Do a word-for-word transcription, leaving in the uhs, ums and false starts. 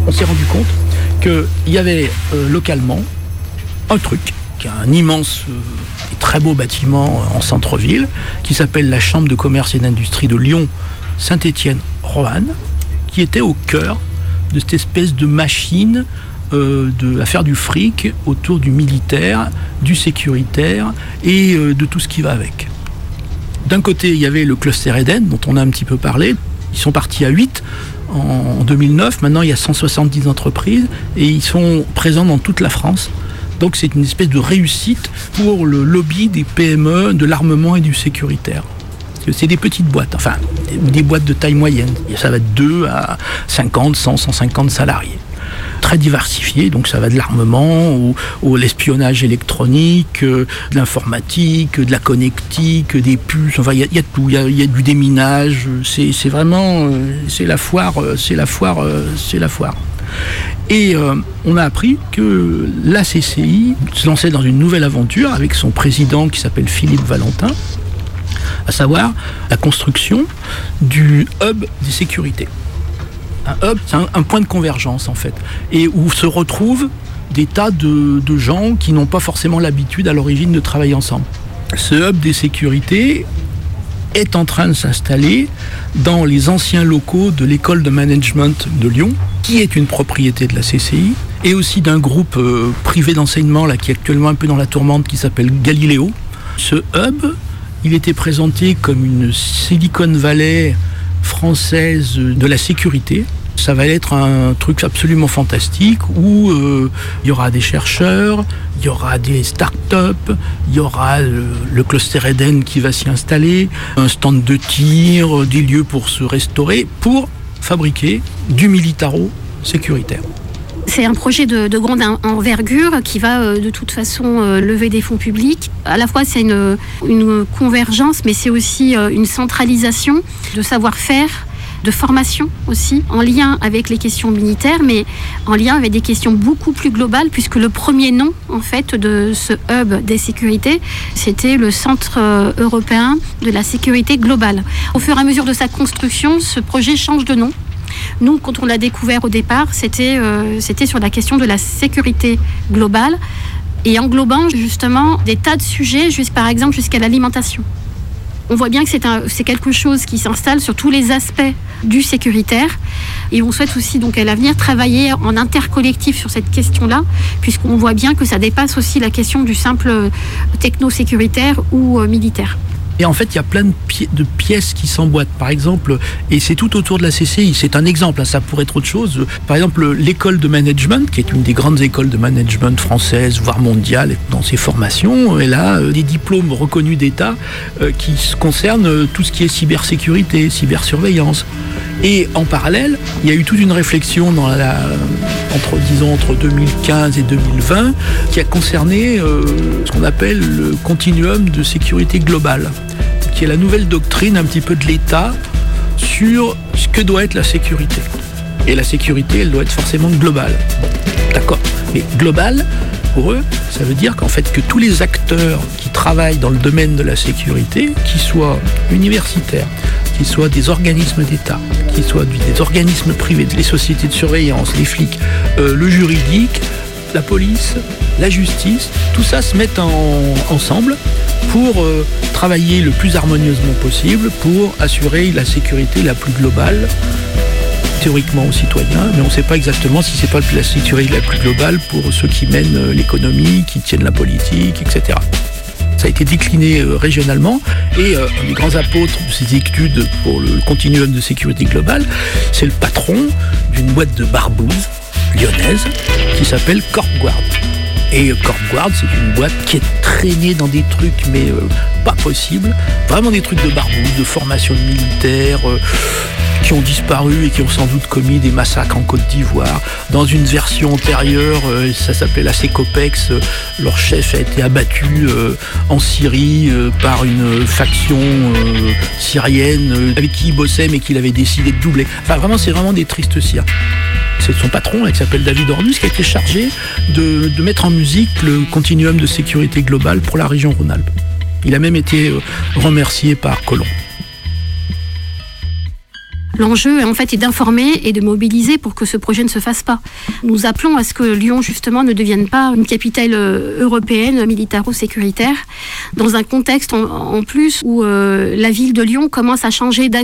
on s'est rendu compte qu'il y avait euh, localement un truc, qui est un immense euh, et très beau bâtiment en centre-ville, qui s'appelle la Chambre de commerce et d'industrie de Lyon, Saint-Étienne, qui était au cœur de cette espèce de machine euh, de, à faire du fric autour du militaire, du sécuritaire et euh, de tout ce qui va avec. D'un côté, il y avait le cluster Eden, dont on a un petit peu parlé. Ils sont partis à huit en deux mille neuf. Maintenant, il y a cent soixante-dix entreprises et ils sont présents dans toute la France. Donc, c'est une espèce de réussite pour le lobby des P M E, de l'armement et du sécuritaire. C'est des petites boîtes, enfin, des, des boîtes de taille moyenne. Ça va de deux à cinquante, cent, cent cinquante salariés. Très diversifié, donc ça va de l'armement au, au l'espionnage électronique, euh, de l'informatique, de la connectique, des puces, enfin il y, y a tout, il y a, y a du déminage, c'est, c'est vraiment, euh, c'est la foire, euh, c'est la foire, euh, c'est la foire. Et euh, on a appris que l'A C C I se lançait dans une nouvelle aventure avec son président qui s'appelle Philippe Valentin, à savoir la construction du hub des sécurités. Un hub, c'est un, un point de convergence en fait, et où se retrouvent des tas de, de gens qui n'ont pas forcément l'habitude à l'origine de travailler ensemble. Ce hub des sécurités est en train de s'installer dans les anciens locaux de l'école de management de Lyon, qui est une propriété de la C C I, et aussi d'un groupe euh, privé d'enseignement là, qui est actuellement un peu dans la tourmente, qui s'appelle Galileo. Ce hub, il était présenté comme une Silicon Valley française de la sécurité. Ça va être un truc absolument fantastique où euh, il y aura des chercheurs, il y aura des start-up, il y aura le, le cluster Eden qui va s'y installer, un stand de tir, des lieux pour se restaurer, pour fabriquer du militaro sécuritaire. C'est un projet de, de grande envergure qui va euh, de toute façon euh, lever des fonds publics. À la fois, c'est une, une convergence, mais c'est aussi euh, une centralisation de savoir-faire, de formation aussi, en lien avec les questions militaires, mais en lien avec des questions beaucoup plus globales, puisque le premier nom, en fait, de ce hub des sécurités, c'était le Centre européen de la sécurité globale. Au fur et à mesure de sa construction, ce projet change de nom. Nous, quand on l'a découvert au départ, c'était, euh, c'était sur la question de la sécurité globale et englobant justement des tas de sujets, juste, par exemple jusqu'à l'alimentation. On voit bien que c'est, un, c'est quelque chose qui s'installe sur tous les aspects du sécuritaire et on souhaite aussi donc à l'avenir travailler en intercollectif sur cette question-là, puisqu'on voit bien que ça dépasse aussi la question du simple techno-sécuritaire ou euh, militaire. Et en fait, il y a plein de, pi- de pièces qui s'emboîtent. Par exemple, et c'est tout autour de la C C I, c'est un exemple, hein, ça pourrait être autre chose. Par exemple, l'école de management, qui est une des grandes écoles de management françaises, voire mondiales, dans ses formations, elle a euh, des diplômes reconnus d'État euh, qui concernent euh, tout ce qui est cybersécurité, cybersurveillance. Et en parallèle, il y a eu toute une réflexion dans la, entre, disons, entre deux mille quinze et deux mille vingt qui a concerné euh, ce qu'on appelle le continuum de sécurité globale, qui est la nouvelle doctrine un petit peu de l'État sur ce que doit être la sécurité. Et la sécurité, elle doit être forcément globale. D'accord. Mais globale, pour eux, ça veut dire qu'en fait, que tous les acteurs qui travaillent dans le domaine de la sécurité, qu'ils soient universitaires, qu'ils soient des organismes d'État, qu'ils soient des organismes privés, les sociétés de surveillance, les flics, euh, le juridique, la police, la justice, tout ça se met en, ensemble pour euh, travailler le plus harmonieusement possible pour assurer la sécurité la plus globale, théoriquement aux citoyens, mais on ne sait pas exactement si c'est pas la sécurité la plus globale pour ceux qui mènent l'économie, qui tiennent la politique, et cetera. Ça a été décliné euh, régionalement et euh, un des grands apôtres de ces études pour le continuum de sécurité globale, c'est le patron d'une boîte de barbouzes lyonnaise qui s'appelle CorpGuard. Et euh, CorpGuard, c'est une boîte qui est traînée dans des trucs mais euh, pas possible, vraiment des trucs de barbouzes, de formation de militaires, euh, qui ont disparu et qui ont sans doute commis des massacres en Côte d'Ivoire. Dans une version antérieure, euh, ça s'appelait la CECOPEX, euh, leur chef a été abattu euh, en Syrie euh, par une faction euh, syrienne euh, avec qui il bossait mais qu'il avait décidé de doubler. Enfin vraiment, c'est vraiment des tristes cires. C'est son patron, qui s'appelle David Ornus, qui a été chargé de, de mettre en musique le continuum de sécurité globale pour la région Rhône-Alpes. Il a même été euh, remercié par Colomb. L'enjeu, en fait, est d'informer et de mobiliser pour que ce projet ne se fasse pas. Nous appelons à ce que Lyon, justement, ne devienne pas une capitale européenne militaro-sécuritaire, dans un contexte en, en plus où euh, la ville de Lyon commence à changer